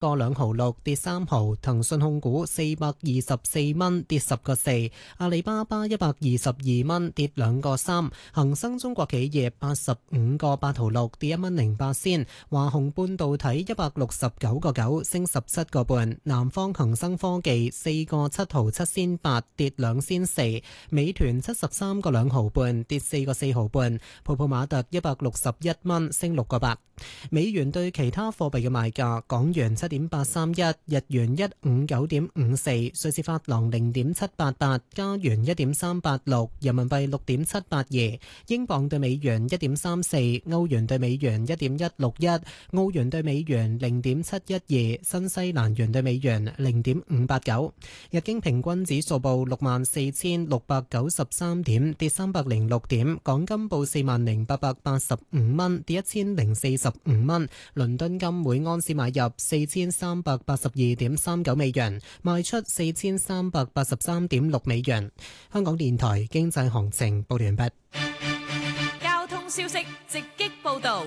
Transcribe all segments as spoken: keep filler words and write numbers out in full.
個兩毫六，跌三毫；騰訊控股四百二十四蚊，跌十個四；阿里巴巴一百二十二蚊，跌兩個三；恒生中國企業八十五個八毫六，跌一蚊零八仙；華虹半導體一百六十九個九，升十七個半；南方恒生科技四個七毫七仙八，跌兩仙四；美團七十三個兩毫半，跌四個四毫半；泡泡瑪特一百六十一蚊，升六個八。美元對其他貨幣嘅賣價：港元七點八三一，日元一五九點五四，瑞士法郎零點七八八，加元一點三八六，人民幣六點七八二，英鎊對美元一點三四，歐元對美元一點一六一，澳元對美元零點七一二，新西蘭元對美元零點五八九。日經平均指數報六萬四千六百九十三點，跌三百零六點。港金報四萬零八百八十五蚊，跌一千零四十五蚊。倫敦金每盎司買入四千三百八十二點三九美元，賣出四千三百八十三點六美元。香港電台經濟行情報完畢。 交通消息直擊報道。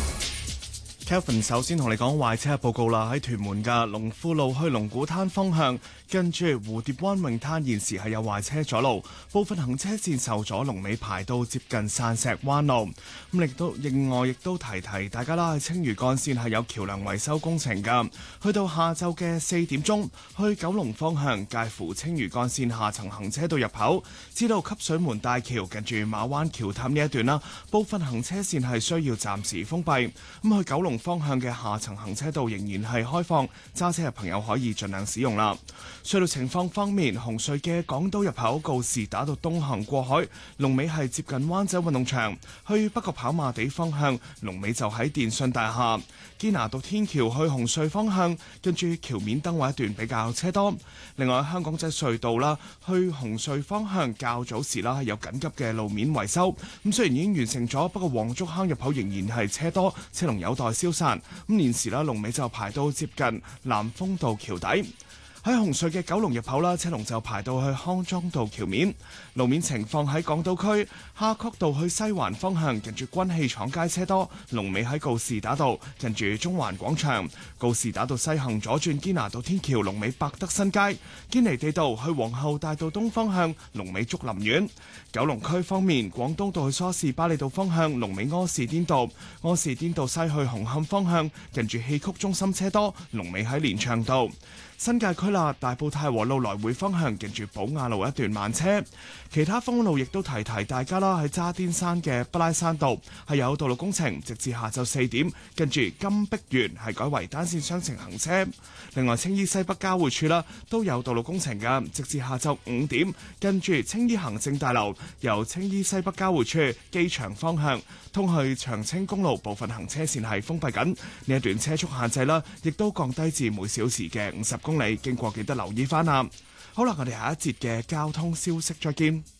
Kelvin 首先同你講壞車報告啦，喺屯門嘅龍富路去龍鼓灘方向，跟住蝴蝶灣泳灘現時係有壞車阻路，部分行車線受阻，龍尾排到接近散石灣路。咁亦都另外亦都提提大家啦，喺青嶼幹線係有橋梁維修工程㗎，去到下晝嘅四點鐘，去九龍方向介乎青嶼幹線下層行車道入口至到汲水門大橋近住馬灣橋氹呢一段啦，部分行車線係需要暫時封閉。咁去九龍方向嘅下層行車道仍然係開放，揸車嘅朋友可以盡量使用啦。隧道情況方面，紅隧嘅港島入口告士打道東行過海，龍尾係接近灣仔運動場；去北角跑馬地方向，龍尾就喺電信大廈。堅拿道天橋去紅隧方向，跟住橋面燈位一段比較車多。另外香港仔隧道啦，去紅隧方向較早時啦係有緊急嘅路面維修，咁雖然已經完成咗，不過黃竹坑入口仍然係車多，車龍有待消散。咁現時啦，龍尾就排到接近南豐道橋底。喺紅隧嘅九龍入口啦，車龍就排到去康莊道橋面。路面情況喺港島區夏慤道去西環方向，近住軍器廠街車多，龍尾喺告士打道近住中環廣場。告士打道西行左轉堅拿道天橋，龍尾百德新街。堅尼地道去皇后大道東方向，龍尾竹林苑。九龍區方面，廣東道去梳士巴利道方向，龍尾柯士甸道。柯士甸道西去紅磡方向，近住戲曲中心車多，龍尾喺連翔道。新界區啦，大埔太和路來回方向，近住寶雅路一段慢車。其他封路亦都提提大家啦，喺渣甸山嘅不拉山道係有道路工程，直至下晝四點，跟住金碧園係改為單線雙程行車。另外青衣西北交匯處啦都有道路工程㗎，直至下晝五點，跟住青衣行政大樓由青衣西北交匯處機場方向通去長青公路部分行車線係封閉緊，呢一段車速限制啦，亦都降低至每小時嘅五十公里，經過記得留意翻啦。好啦，我哋下一節嘅交通消息再見。